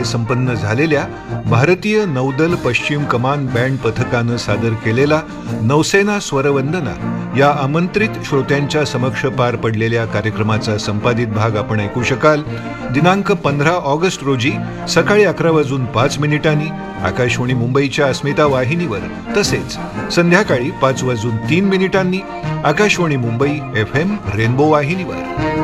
संपन्न झालेल्या भारतीय नौदल पश्चिम कमान बँड पथकानं सादर केलेला नौसेना स्वरवंदना या आमंत्रित श्रोत्यांच्या समक्ष पार पडलेल्या कार्यक्रमाचा संपादित भाग आपण ऐकू शकाल. दिनांक 15 ऑगस्ट रोजी सकाळी 11:05 आकाशवाणी मुंबईच्या अस्मिता वाहिनीवर, तसेच संध्याकाळी 5:03 आकाशवाणी मुंबई FM रेनबो वाहिनीवर.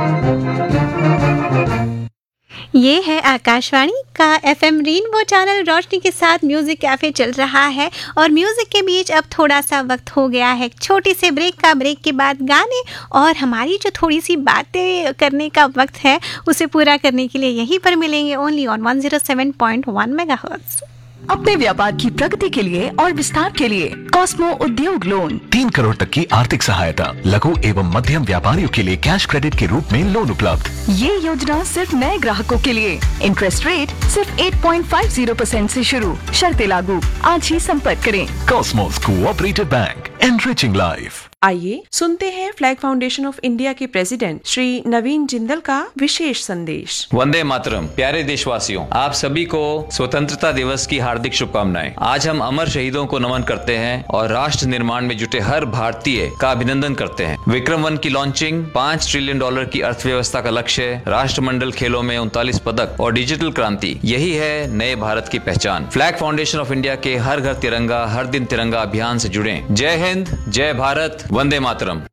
ये है आकाशवाणी का FM रेनबो चैनल रोशनी के साथ म्यूजिक कैफे चल रहा है और म्यूजिक के बीच अब थोड़ा सा वक्त हो गया है छोटी से ब्रेक का. ब्रेक के बाद गाने और हमारी जो थोड़ी सी बातें करने का वक्त है उसे पूरा करने के लिए यहीं पर मिलेंगे ओनली ऑन 107.1 मेगाहर्ट्ज. अपने व्यापार की प्रगति के लिए और विस्तार के लिए कॉस्मो उद्योग लोन 3 करोड़ तक की आर्थिक सहायता, लघु एवं मध्यम व्यापारियों के लिए कैश क्रेडिट के रूप में लोन उपलब्ध. ये योजना सिर्फ नए ग्राहकों के लिए. इंटरेस्ट रेट सिर्फ 8.50% से शुरू. शर्तें लागू. आज ही संपर्क करें. Cosmos cooperative bank, enriching life. आइए सुनते हैं फ्लैग फाउंडेशन ऑफ इंडिया के प्रेसिडेंट श्री नवीन जिंदल का विशेष संदेश. वंदे मातरम. प्यारे देशवासियों, आप सभी को स्वतंत्रता दिवस की हार्दिक शुभकामनाएं. आज हम अमर शहीदों को नमन करते हैं और राष्ट्र निर्माण में जुटे हर भारतीय का अभिनंदन करते हैं. विक्रम 1 की लॉन्चिंग, $5 ट्रिलियन की अर्थव्यवस्था का लक्ष्य, राष्ट्रमंडल खेलों में 39 पदक और डिजिटल क्रांति, यही है नए भारत की पहचान. फ्लैग फाउंडेशन ऑफ इंडिया के हर घर तिरंगा हर दिन तिरंगा अभियान से जुड़े. जय हिंद, जय भारत, वंदे मातरम.